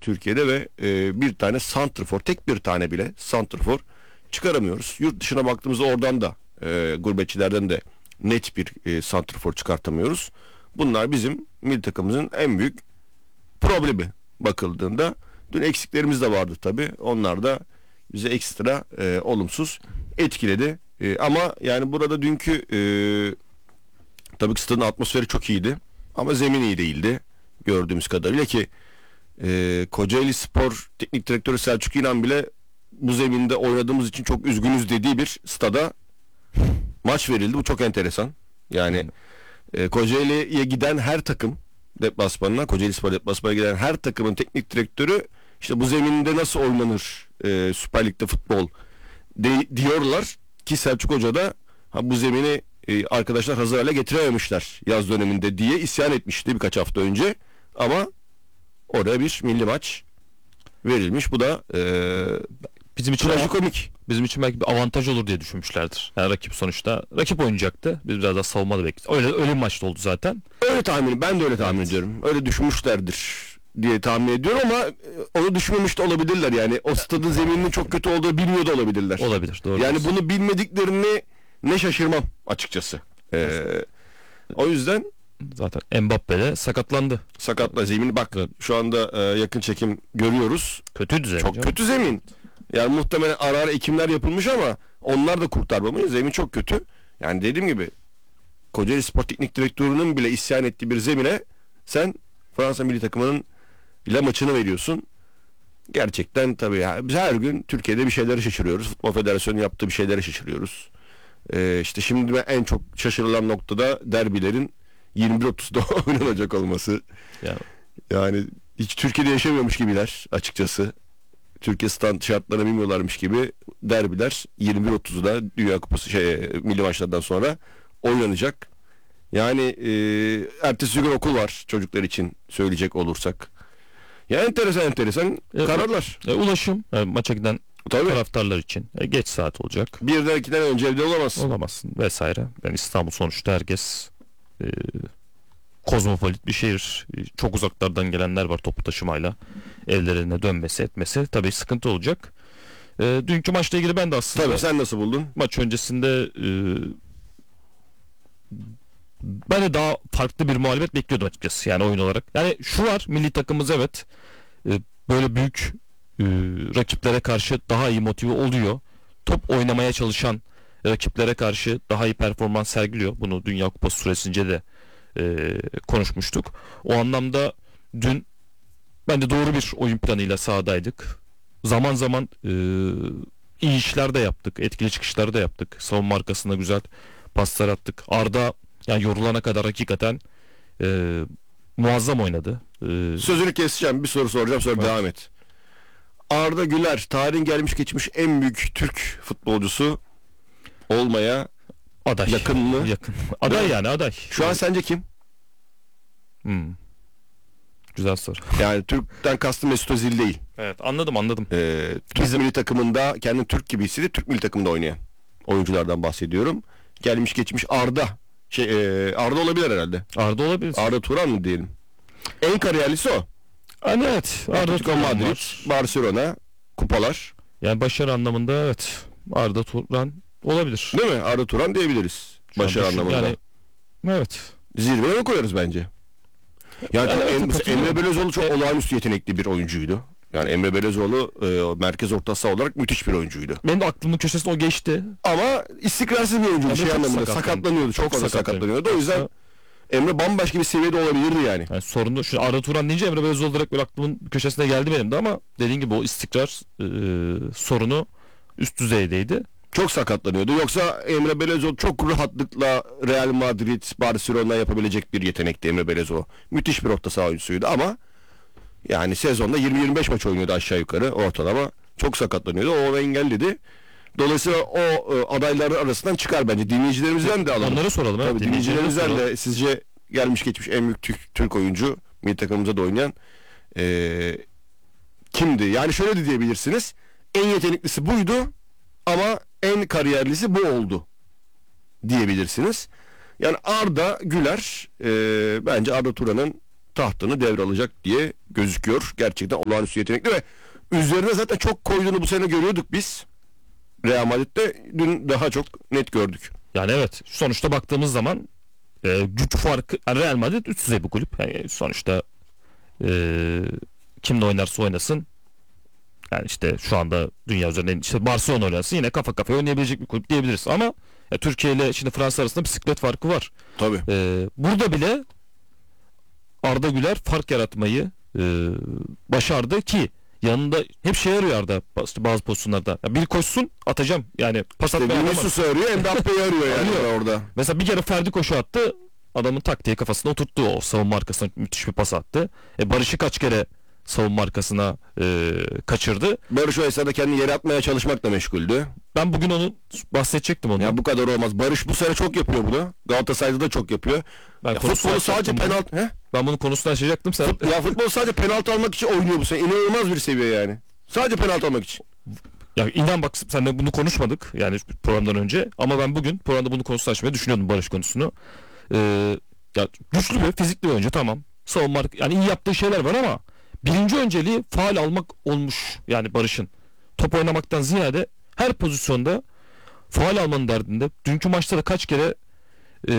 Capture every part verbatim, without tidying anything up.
Türkiye'de ve e, bir tane santrfor, tek bir tane bile santrfor çıkaramıyoruz. Yurt dışına baktığımızda oradan da e, gurbetçilerden de net bir e, santrfor çıkartamıyoruz. Bunlar bizim milli takımımızın en büyük problemi bakıldığında. Dün eksiklerimiz de vardı tabii. Onlar da bize ekstra e, olumsuz etkiledi. E, ama yani burada dünkü e, tabii ki stadın atmosferi çok iyiydi. Ama zemin iyi değildi. Gördüğümüz kadarıyla ki e, Kocaeli Spor Teknik Direktörü Selçuk İnan bile bu zeminde oynadığımız için çok üzgünüz dediği bir stada maç verildi. Bu çok enteresan. Yani e, Kocaeli'ye giden her takım deplasmanına, Kocaeli Spor deplasmanına giden her takımın teknik direktörü işte bu zeminde nasıl oynanır e, Süper Lig'de futbol de, diyorlar ki Selçuk Hoca da ha, bu zemini e, arkadaşlar hazır hale getirememişler yaz döneminde diye isyan etmişti birkaç hafta önce ama oraya bir milli maç verilmiş. Bu da e, bizim için trajikomik. Bizim için belki bir avantaj olur diye düşünmüşlerdir. Yani rakip sonuçta rakip oynayacaktı. Biz biraz daha savunmada bekledik. Öyle öyle bir maçta oldu zaten. Öyle tahmin, ben de öyle tahmin evet. ediyorum. Öyle düşünmüşlerdir diye tahmin ediyorum ama onu düşünmemiş de olabilirler yani. O stadın zemininin çok kötü olduğunu bilmiyor da olabilirler. Olabilir, doğru. Yani bunu bilmediklerini ne şaşırmam açıkçası. Ee, o yüzden zaten Mbappe de sakatlandı. Sakatla zemini bak evet. Şu anda e, yakın çekim görüyoruz. Kötüydü zemin. Çok canım. Kötü zemin. Yani muhtemelen ara ara ekimler yapılmış ama onlar da kurtarmamış. Zemin çok kötü. Yani dediğim gibi Kocaeli Spor Teknik Direktörü'nün bile isyan ettiği bir zemine sen Fransa milli takımının ile maçını veriyorsun. Gerçekten tabii ya, biz her gün Türkiye'de bir şeyleri şaşırıyoruz. Futbol Federasyonu yaptığı bir şeyleri şaşırıyoruz. Ee, işte şimdi en çok şaşırılan noktada derbilerin yirmi bir otuzda oynanacak olması. Yani. yani hiç Türkiye'de yaşamıyormuş gibiler açıkçası. Türkiye stand şartlarını bilmiyorlarmış gibi derbiler yirmi bir otuzda Dünya Kupası şey milli maçlardan sonra oynanacak. Yani e, ertesi gün okul var çocuklar için söyleyecek olursak. Ya enteresan enteresan e, kararlar. E, ulaşım e, maça giden tabii. Taraftarlar için e, geç saat olacak. Birden ikiden önce evde olamazsın. Olamazsın vesaire. Yani İstanbul sonuçta herkes e, kozmopolit bir şehir. E, çok uzaklardan gelenler var toplu taşımayla. Evlerine dönmesi etmesi tabii sıkıntı olacak. E, dünkü maçla ilgili ben de aslında... Tabii sen nasıl buldun? Maç öncesinde e, ben de daha farklı bir muhalefet bekliyordum açıkçası yani oyun olarak. Yani şu var, milli takımımız evet e, böyle büyük e, rakiplere karşı daha iyi motive oluyor. Top oynamaya çalışan rakiplere karşı daha iyi performans sergiliyor. Bunu Dünya Kupası süresince de e, konuşmuştuk. O anlamda dün ben de doğru bir oyun planıyla sahadaydık. Zaman zaman e, iyi işler de yaptık. Etkili çıkışlar da yaptık. Savunma arkasında güzel paslar attık. Arda yani yorulana kadar hakikaten e, muazzam oynadı. E, Sözünü keseceğim, bir soru soracağım sonra evet. Devam et. Arda Güler tarihin gelmiş geçmiş en büyük Türk futbolcusu olmaya aday. Yakın mı? Yakın. Aday yani aday. Şu an sence kim? Hmm. Güzel soru. Yani Türk'ten kastım Mesut Özil değil. Evet anladım anladım. Ee, Türk Bizim... milli takımında kendini Türk gibi hissedip Türk milli takımında oynayan oyunculardan bahsediyorum. Gelmiş geçmiş Arda. Şey e, Arda olabilir herhalde. Arda olabilir. Arda Turan mı diyelim? En kariyerlisi o. Yani evet. Arda Turan Madrid, var. Barcelona, kupalar. Yani başarı anlamında evet. Arda Turan olabilir. Değil mi? Arda Turan diyebiliriz. Şu başarı anlamında. Yani, evet. Zirveye mi koyarız bence? Yani, yani evet, em, Emre Belözoğlu çok evet. olağanüstü yetenekli bir oyuncuydu. Yani Emre Belözoğlu e, merkez orta saha olarak müthiş bir oyuncuydu. Benim de aklımın köşesinde o geçti. Ama istikrarsız bir oyuncuydu. Şey anlamında sakatlanıyordu. Çok, çok fazla sakatlanıyordu. O yüzden Emre bambaşka bir seviyede olabilirdi yani. yani sorunu şu Arda Turan deyince Emre Belözoğlu direkt böyle aklımın köşesine geldi benim de ama dediğin gibi o istikrar e, sorunu üst düzeydeydi. Çok sakatlanıyordu. Yoksa Emre Belözoğlu çok rahatlıkla Real Madrid, Barcelona yapabilecek bir yetenekti Emre Belözoğlu. Müthiş bir orta saha oyuncusuydu ama yani sezonda yirmi yirmi beş maç oynuyordu aşağı yukarı ortalama. Çok sakatlanıyordu. O engelledi. Dolayısıyla o e, adayların arasından çıkar bence. Dinleyicilerimizden de alalım. Onları soralım. Tabii, dinleyicilerimizden de sizce gelmiş geçmiş en büyük Türk, Türk oyuncu milli takımımıza da oynayan e, kimdi? Yani şöyle de diyebilirsiniz. En yeteneklisi buydu ama en kariyerlisi bu oldu diyebilirsiniz. Yani Arda Güler e, bence Arda Turan'ın tahtını devralacak diye gözüküyor. Gerçekten olağanüstü yetenekli ve üzerine zaten çok koyduğunu bu sene görüyorduk biz. Real Madrid'de dün daha çok net gördük. Yani evet, sonuçta baktığımız zaman e, güç farkı, yani Real Madrid üst düzey bir kulüp. Yani sonuçta e, kimle oynarsa oynasın, yani işte şu anda dünya üzerinde işte Barcelona oynasın yine kafa kafaya oynayabilecek bir kulüp diyebiliriz. Ama ya, Türkiye ile şimdi Fransa arasında bisiklet farkı var. Tabii. E, burada bile Arda Güler fark yaratmayı e, başardı ki yanında hep şey arıyor Arda bazı, bazı pozisyonlarda. Ya bir koşsun atacağım, yani pas İşte atmaya adamı- Vinicius arıyor, Mbappe'yi arıyor yani Arıyor. orada. Mesela bir kere Ferdi koşu attı. Adamın taktiği kafasına oturttu. O savunma arkasına müthiş bir pas attı. E, Barış'ı kaç kere savunma arkasına e, kaçırdı. Barış o esnada kendini yere atmaya çalışmakla meşguldü. Ben bugün onu bahsedecektim onu. Ya bu kadar olmaz. Barış bu sene çok yapıyor bunu. Galatasaray'da da çok yapıyor. ben Ya konusunu futbolu sadece açacaktım bunu. penaltı... He? Ben bunun konusunu açacaktım sen. Ya futbol sadece penaltı almak için oynuyor bu sene. İnanılmaz bir seviye yani. Sadece penaltı almak için. Ya inan bak, seninle bunu konuşmadık yani programdan önce, ama ben bugün programda bunu konusunu açmayı düşünüyordum, Barış konusunu. Ee, ya güçlü bir fizikli bir oyuncu, tamam. Savunma, yani iyi yaptığı şeyler var ama birinci önceliği faul almak olmuş yani Barış'ın. Top oynamaktan ziyade her pozisyonda faul almanın derdinde. Dünkü maçta da kaç kere e,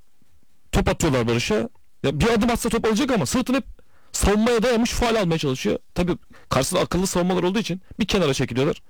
top atıyorlar Barış'a. Ya bir adım atsa top alacak ama sırtını hep savunmaya dayamış faul almaya çalışıyor. Tabii karşısında akıllı savunmalar olduğu için bir kenara çekiliyorlar.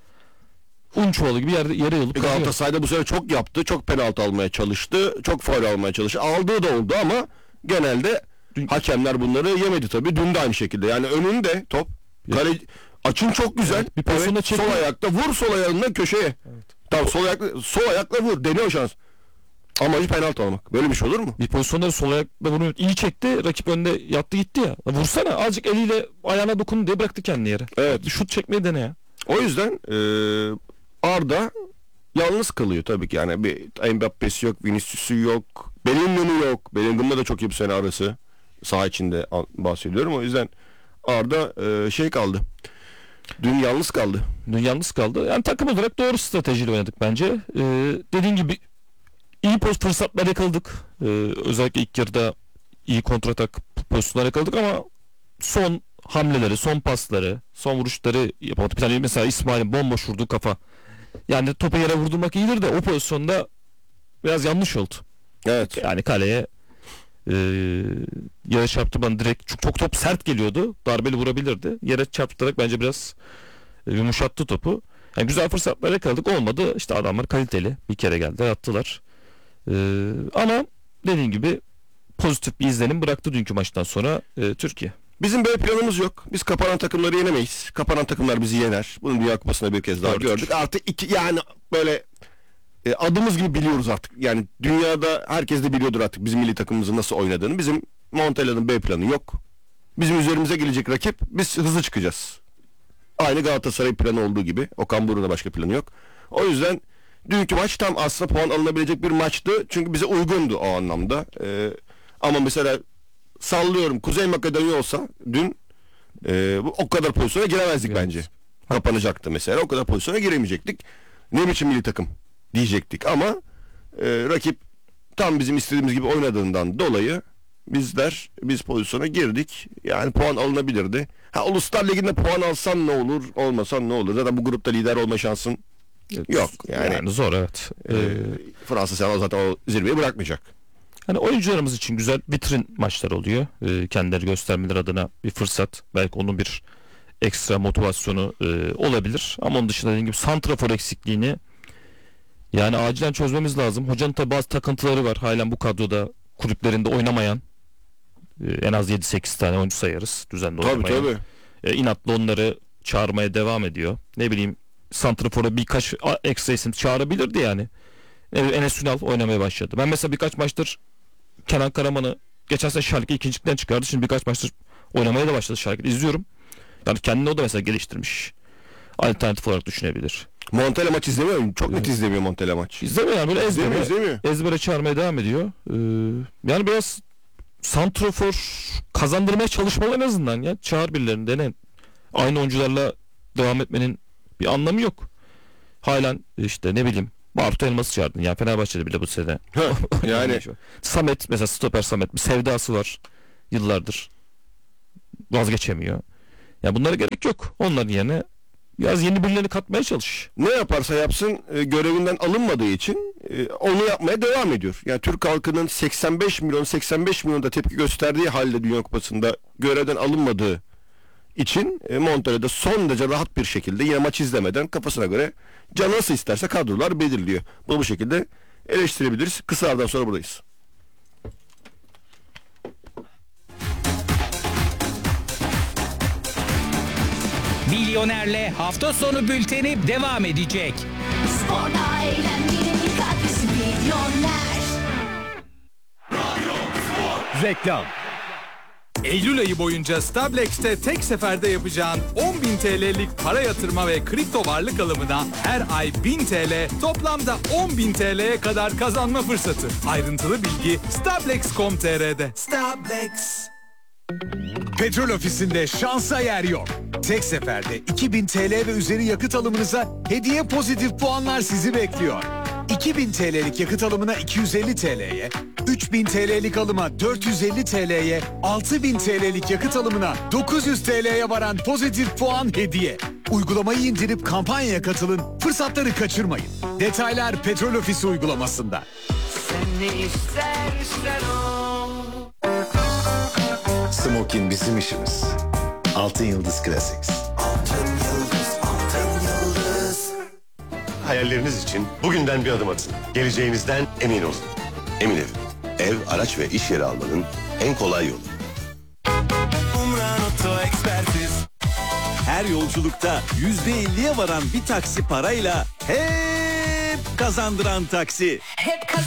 Un çuvalı gibi yerde, yere yılıp kalıyor. Galatasaray'da bu sene çok yaptı. Çok penaltı almaya çalıştı. Çok faul almaya çalıştı. Aldığı da oldu ama genelde Dün- hakemler bunları yemedi tabii. Dün de aynı şekilde. Yani önünde top. Kale, açın çok güzel. Evet, bir pozisyonda Evet, çekti. sol ayakta vur, sol ayağından köşeye. Tamam, sol ayakla sol ayakla vur. Deniyor şans. Amacı penaltı almak. Böyle bir şey olur mu? Bir pozisyonda sol ayakla vuruyor. İyi çekti. Rakip önde yattı gitti ya. Ya vursana, azıcık eliyle ayağına dokun diye bıraktı kendini yere. Evet. Bir şut çekmeyi dene ya. O yüzden eee, Arda yalnız kalıyor tabii ki. Yani bir Mbappe'si yok, Vinicius'u yok, Bellingham'ı yok. Bellingham'la da çok iyi bir sene arası. Saha içinde an- bahsediyorum. O yüzden Arda eee, şey kaldı. Dün yalnız kaldı. Dün yalnız kaldı. Yani takım olarak doğru stratejiyle oynadık bence. Ee, dediğin gibi iyi poz fırsatlar yakaladık. Ee, özellikle ilk yarıda iyi kontratak pozisyonlar yakaladık ama son hamleleri, son pasları, son vuruşları yapamadık. Bir tane mesela İsmail'in bomboş vurduğu kafa. Yani topu yere vurdurmak iyidir de o pozisyonda biraz yanlış oldu. Evet. Yani kaleye e, yere çarptı, bana direkt çok, çok top sert geliyordu. Darbeli vurabilirdi. Yere çarptırarak bence biraz e, yumuşattı topu. Yani güzel fırsatlar yakaladık, olmadı. İşte adamlar kaliteli. Bir kere geldi, attılar. E, ama dediğim gibi pozitif bir izlenim bıraktı dünkü maçtan sonra e, Türkiye. Bizim böyle planımız yok. Biz kapanan takımları yenemeyiz. Kapanan takımlar bizi yener. Bunu Dünya Kupası'nda bir kez daha Gördük. gördük. Artık iki yani böyle e, adımız gibi biliyoruz artık. Yani dünyada herkes de biliyordur artık bizim milli takımımızın nasıl oynadığını. Bizim Montella'nın B planı yok. Bizim üzerimize gelecek rakip, biz hızlı çıkacağız. Aynı Galatasaray planı olduğu gibi. Okan Buruk'un da başka planı yok. O yüzden dünkü maç tam aslında puan alınabilecek bir maçtı. Çünkü bize uygundu o anlamda. Ee, ama mesela sallıyorum Kuzey Makedonya olsa dün e, bu- o kadar pozisyona giremezdik Evet. bence. Kapanacaktı mesela. O kadar pozisyona giremeyecektik. Ne biçim milli takım diyecektik ama e, rakip tam bizim istediğimiz gibi oynadığından dolayı bizler biz pozisyona girdik. Yani puan alınabilirdi. Ha, Uluslar Ligi'nde puan alsan ne olur, olmasan ne olur? Zaten bu grupta lider olma şansın yok. Yani, Yani zor, evet. e, Ee, Fransa sen zaten o zirveyi bırakmayacak. Hani oyuncularımız için güzel vitrin maçlar oluyor. Ee, kendileri göstermeleri adına bir fırsat. Belki onun bir ekstra motivasyonu e, olabilir. Ama onun dışında dediğim gibi santrafor eksikliğini yani acilen çözmemiz lazım. Hocanın tabi bazı takıntıları var. Halen bu kadroda kulüplerinde oynamayan e, en az yedi sekiz tane oyuncu sayarız. Düzenli Tabii oynamayan. tabii. E, inatla onları çağırmaya devam ediyor. Ne bileyim, santrafora birkaç a- ekstra isim çağırabilirdi yani. E, Enes Ünal oynamaya başladı. Ben mesela birkaç maçtır Kenan Karaman'ı geçen sene Schalke ikincilikten çıkardı. Şimdi birkaç maçtır oynamaya da başladı Schalke'de. İzliyorum. Yani kendini o da mesela geliştirmiş. Alternatif olarak düşünebilir. Montella maç izlemiyor. Çok net Evet. izlemiyor Montella maç. İzlemiyor yani, böyle İzlemiyor, ezbere, izlemiyor. ezbere çağırmaya devam ediyor. Ee, yani biraz santrafor kazandırmaya çalışmalı en azından ya. Çağır birilerini, dene. Aynı oyuncularla devam etmenin bir anlamı yok. Halen işte ne bileyim Bartu Elmas'ı çağırdın. Yani Fenerbahçe'de bile bu sene. Yani Samet mesela, stoper Samet bir sevdası var yıllardır. vazgeçemiyor. Ya bunlara gerek yok. Onların yerine biraz yeni birilerini katmaya çalış. Ne yaparsa yapsın e, görevinden alınmadığı için e, onu yapmaya devam ediyor. Yani Türk halkının seksen beş milyon seksen beş milyonda tepki gösterdiği halde Dünya Kupası'nda görevden alınmadığı için e, Montella'da son derece rahat bir şekilde yine maç izlemeden kafasına göre canı nasıl isterse kadrolar belirliyor. Bunu bu şekilde eleştirebiliriz. Kısa aradan sonra buradayız. Milyoner'le hafta sonu bülteni devam edecek. Sporda eğlenmenin ilk adresi Milyoner. Reklam. Eylül ayı boyunca Stablex'te tek seferde yapacağın on bin T L'lik para yatırma ve kripto varlık alımına her ay bin T L, toplamda on bin T L'ye kadar kazanma fırsatı. Ayrıntılı bilgi Stablex nokta com nokta t r'de. Stablex. Petrol ofisinde şansa yer yok. Tek seferde iki bin T L ve üzeri yakıt alımınıza hediye pozitif puanlar sizi bekliyor. iki bin T L'lik yakıt alımına iki yüz elli T L'ye, üç bin T L'lik alıma dört yüz elli T L'ye, altı bin T L'lik yakıt alımına dokuz yüz T L'ye varan pozitif puan hediye. Uygulamayı indirip kampanyaya katılın, fırsatları kaçırmayın. Detaylar Petrol Ofisi uygulamasında. Sen ne istersen o. Smokin bizim işimiz. Altın Yıldız Classics. Hayalleriniz için bugünden bir adım atın. Geleceğinizden emin olun. Emin Ev. Ev, araç ve iş yeri almanın en kolay yolu. Her yolculukta yüzde elliye varan bir taksi parayla hep kazandıran taksi. Hep kazan.